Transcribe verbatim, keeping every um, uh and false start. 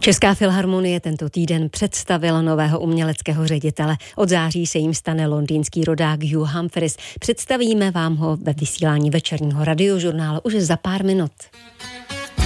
Česká filharmonie tento týden představila nového uměleckého ředitele. Od září se jim stane londýnský rodák Hugh Humphries. Představíme vám ho ve vysílání večerního radiožurnálu už za pár minut.